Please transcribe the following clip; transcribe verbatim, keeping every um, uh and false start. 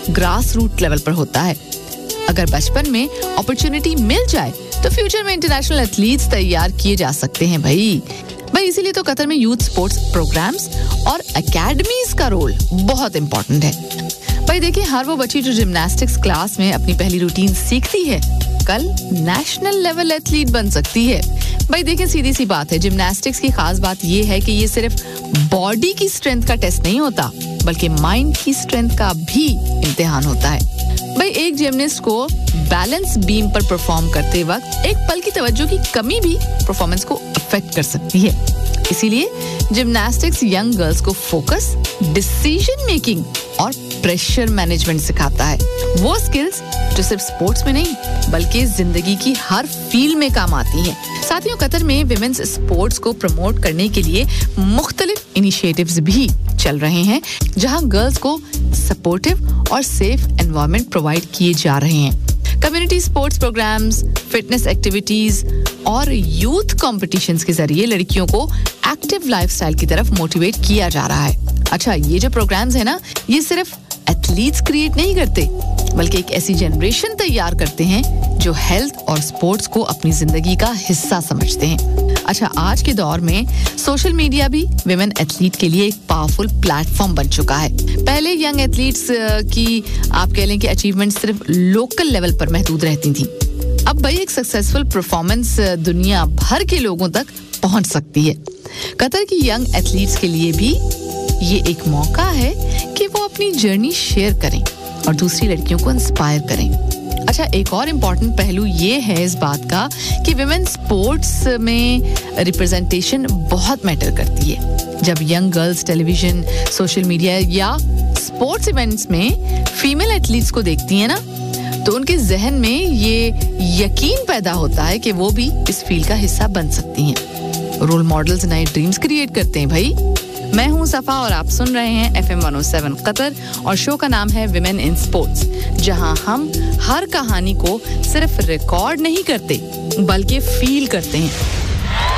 Grass root level पर होता है। अगर बचपन में अपॉर्चुनिटी मिल जाए तो फ्यूचर में इंटरनेशनल एथलीट्स तैयार किए जा सकते हैं भाई भाई इसीलिए तो कतर में यूथ स्पोर्ट्स प्रोग्राम्स और एकेडमीज का रोल बहुत इंपॉर्टेंट है। भाई देखिए, हर वो बच्ची जो जिम्नास्टिक्स क्लास में अपनी पहली रूटीन सीखती है, कल नेशनल लेवल एथलीट बन सकती है। भाई देखिए, सीधी सी बात है, जिम्नास्टिक्स की खास बात ये है कि ये सिर्फ बॉडी की स्ट्रेंथ का टेस्ट नहीं होता, बल्कि माइंड की स्ट्रेंथ का भी इम्तिहान होता है। भाई एक जिमनास्ट को बैलेंस बीम पर परफॉर्म करते वक्त एक पल की तवज्जो की कमी भी परफॉर्मेंस को अफेक्ट कर सकती है। इसीलिए जिम्नास्टिक्स यंग गर्ल्स को फोकस, डिसीजन मेकिंग और प्रेशर मैनेजमेंट सिखाता है। वो स्किल्स जो सिर्फ स्पोर्ट्स में नहीं बल्कि जिंदगी की हर फील्ड में काम आती हैं। साथियों, कतर में विमेंस स्पोर्ट्स को प्रमोट करने के लिए मुख्तलिफ इनिशिएटिव्स भी चल रहे हैं, जहां गर्ल्स को सपोर्टिव और सेफ एनवायरनमेंट प्रोवाइड किए जा रहे हैं। Community sports programmes, fitness activities और यूथ कॉम्पिटिशन्स के जरिए लड़कियों को एक्टिव लाइफस्टाइल की तरफ मोटिवेट किया जा रहा है। अच्छा, ये जो प्रोग्राम्स है ना, ये सिर्फ एथलीट्स क्रिएट नहीं करते, बल्कि एक ऐसी जनरेशन तैयार करते हैं जो हेल्थ और स्पोर्ट्स को अपनी जिंदगी का हिस्सा समझते हैं। अच्छा, आज के दौर में सोशल मीडिया भी विमेन एथलीट के लिए एक पावरफुल प्लेटफॉर्म बन चुका है। पहले यंग एथलीट्स की आप कह लें कि अचीवमेंट सिर्फ लोकल लेवल पर महदूद रहती थी। अब भाई एक सक्सेसफुल परफॉर्मेंस दुनिया भर के लोगों तक पहुंच सकती है। कतर की यंग एथलीट्स के लिए भी ये एक मौका है कि वो अपनी जर्नी शेयर करें और दूसरी लड़कियों को इंस्पायर करें। अच्छा, एक और इम्पॉर्टेंट पहलू ये है इस बात का कि विमेन स्पोर्ट्स में रिप्रेजेंटेशन बहुत मैटर करती है। जब young girls television, social media या स्पोर्ट्स इवेंट्स में फीमेल एथलीट्स को देखती हैं ना, तो उनके जहन में ये यकीन पैदा होता है कि वो भी इस फील्ड का हिस्सा बन सकती हैं। रोल मॉडल्स नए ड्रीम्स क्रिएट करते हैं भाई। मैं हूं सफा और आप सुन रहे हैं F M one O seven Qatar और शो का नाम है विमेन इन स्पोर्ट्स, जहां हम हर कहानी को सिर्फ रिकॉर्ड नहीं करते बल्कि फील करते हैं।